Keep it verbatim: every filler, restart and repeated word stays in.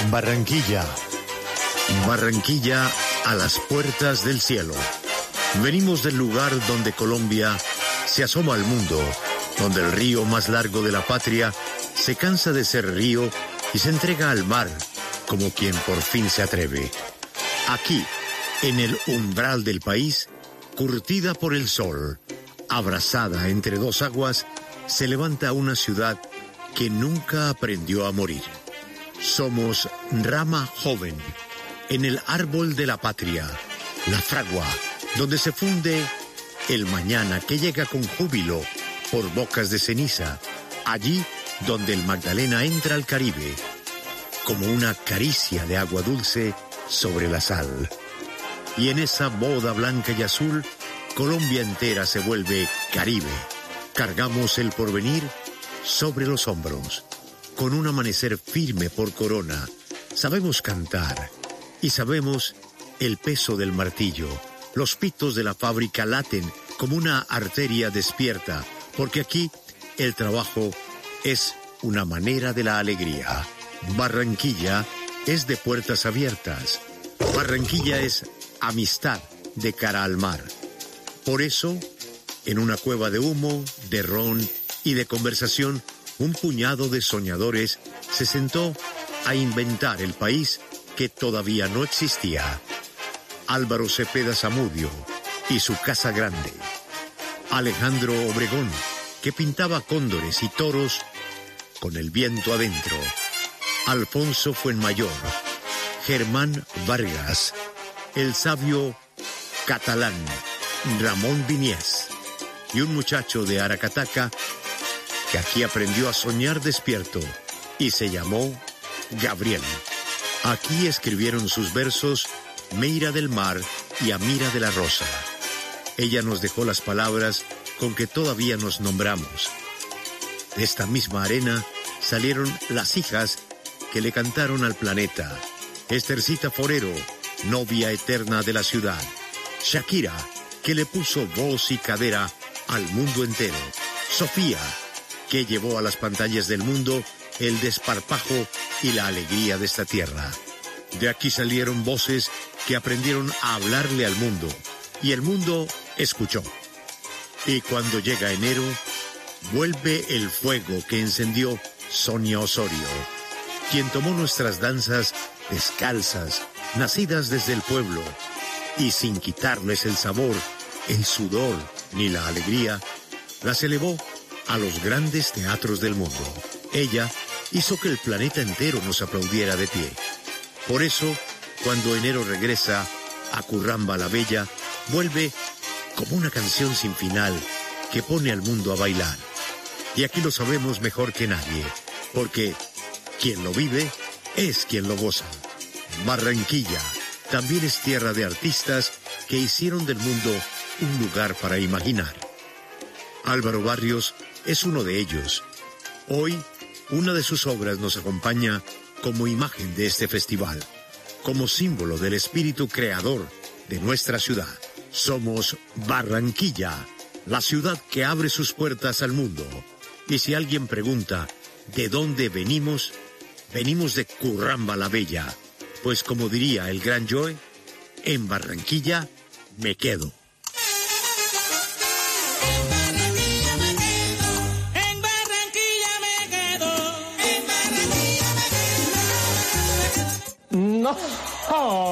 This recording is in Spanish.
Barranquilla. Barranquilla a las puertas del cielo. Venimos del lugar donde Colombia se asoma al mundo, donde el río más largo de la patria se cansa de ser río y se entrega al mar como quien por fin se atreve. Aquí, en el umbral del país, curtida por el sol, abrazada entre dos aguas, se levanta una ciudad que nunca aprendió a morir. Somos rama joven, en el árbol de la patria, la fragua, donde se funde el mañana que llega con júbilo por bocas de ceniza, allí donde el Magdalena entra al Caribe, como una caricia de agua dulce sobre la sal. Y en esa boda blanca y azul, Colombia entera se vuelve Caribe. Cargamos el porvenir sobre los hombros, con un amanecer firme por corona. Sabemos cantar y sabemos el peso del martillo. Los pitos de la fábrica laten como una arteria despierta, porque aquí el trabajo es una manera de la alegría. Barranquilla es de puertas abiertas. Barranquilla es amistad de cara al mar. Por eso, en una cueva de humo, de ron y de conversación, un puñado de soñadores se sentó a inventar el país que todavía no existía. Álvaro Cepeda Zamudio y su Casa Grande. Alejandro Obregón, que pintaba cóndores y toros con el viento adentro. Alfonso Fuenmayor. Germán Vargas. El sabio catalán Ramón Viniés. Y un muchacho de Aracataca que aquí aprendió a soñar despierto y se llamó Gabriel. Aquí escribieron sus versos Meira del Mar y Amira de la Rosa. Ella nos dejó las palabras con que todavía nos nombramos. De esta misma arena salieron las hijas que le cantaron al planeta. Estercita Forero, novia eterna de la ciudad. Shakira, que le puso voz y cadera al mundo entero. Sofía, que llevó a las pantallas del mundo el desparpajo y la alegría de esta tierra. De aquí salieron voces que aprendieron a hablarle al mundo, y el mundo escuchó. Y cuando llega enero, vuelve el fuego que encendió Sonia Osorio, quien tomó nuestras danzas descalzas, nacidas desde el pueblo, y sin quitarles el sabor, el sudor ni la alegría, las elevó a los grandes teatros del mundo. Ella hizo que el planeta entero nos aplaudiera de pie. Por eso, cuando enero regresa a Curramba la Bella, vuelve como una canción sin final que pone al mundo a bailar. Y aquí lo sabemos mejor que nadie, porque quien lo vive es quien lo goza. Barranquilla también es tierra de artistas que hicieron del mundo un lugar para imaginar. Álvaro Barrios es uno de ellos. Hoy, una de sus obras nos acompaña como imagen de este festival, como símbolo del espíritu creador de nuestra ciudad. Somos Barranquilla, la ciudad que abre sus puertas al mundo. Y si alguien pregunta ¿de dónde venimos? Venimos de Curramba la Bella, pues como diría el gran Joe, en Barranquilla me quedo. No.